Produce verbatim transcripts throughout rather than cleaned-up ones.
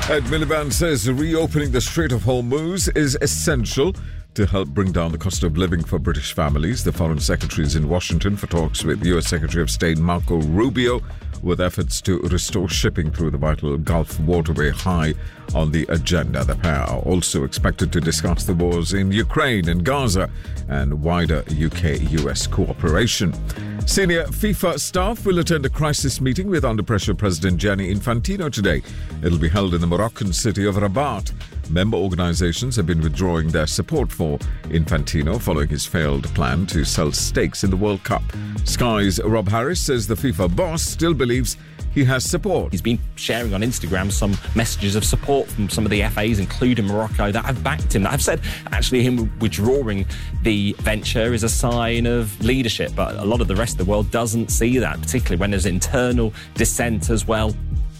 Ed Miliband says reopening the Strait of Hormuz is essential to help bring down the cost of living for British families. The Foreign Secretary is in Washington for talks with U S Secretary of State Marco Rubio, with efforts to restore shipping through the vital Gulf waterway high on the agenda. The pair are also expected to discuss the wars in Ukraine and Gaza and wider U K U S cooperation. Senior FIFA staff will attend a crisis meeting with under-pressure President Gianni Infantino today. It'll be held in the Moroccan city of Rabat. Member organizations have been withdrawing their support for Infantino following his failed plan to sell stakes in the World Cup. Sky's Rob Harris says the FIFA boss still believes he has support. He's been sharing on Instagram some messages of support from some of the F As, including Morocco, that have backed him, that have said actually him withdrawing the venture is a sign of leadership. But a lot of the rest of the world doesn't see that, particularly when there's internal dissent as well.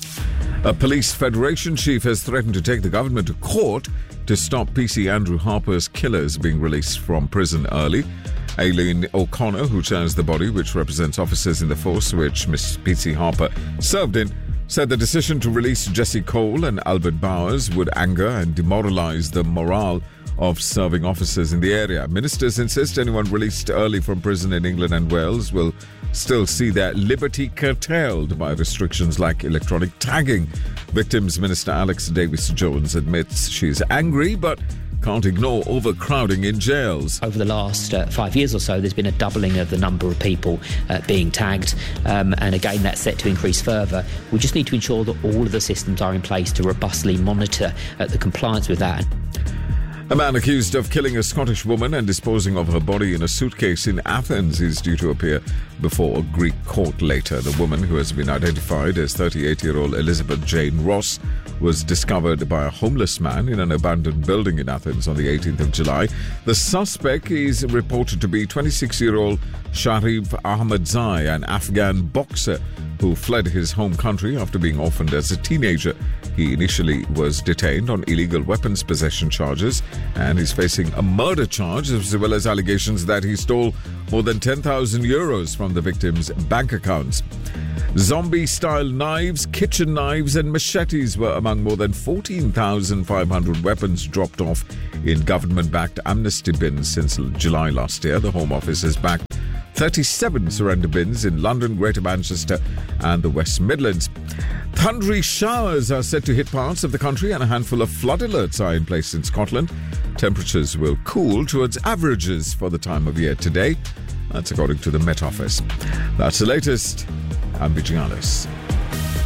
A police federation chief has threatened to take the government to court to stop P C Andrew Harper's killers being released from prison early. Aileen O'Connor, who chairs the body which represents officers in the force which Miss P C Harper served in, said the decision to release Jesse Cole and Albert Bowers would anger and demoralise the morale of serving officers in the area. Ministers insist anyone released early from prison in England and Wales will still see their liberty curtailed by restrictions like electronic tagging. Victims Minister Alex Davis-Jones admits she's angry but can't ignore overcrowding in jails. Over the last uh, five years or so, there's been a doubling of the number of people uh, being tagged, um, and again, that's set to increase further. We just need to ensure that all of the systems are in place to robustly monitor uh, the compliance with that. A man accused of killing a Scottish woman and disposing of her body in a suitcase in Athens is due to appear before a Greek court later. The woman, who has been identified as thirty-eight-year-old Elizabeth Jane Ross, was discovered by a homeless man in an abandoned building in Athens on the eighteenth of July. The suspect is reported to be twenty-six-year-old Sharif Ahmadzai, an Afghan boxer who fled his home country after being orphaned as a teenager. He initially was detained on illegal weapons possession charges and is facing a murder charge as well as allegations that he stole more than ten thousand euros from the victim's bank accounts. Zombie-style knives, kitchen knives and machetes were among more than fourteen thousand five hundred weapons dropped off in government-backed amnesty bins since July last year. The Home Office has backed thirty-seven surrender bins in London, Greater Manchester and the West Midlands. Thundery showers are set to hit parts of the country and a handful of flood alerts are in place in Scotland. Temperatures will cool towards averages for the time of year today. That's according to the Met Office. That's the latest. I'm Vijay Alice.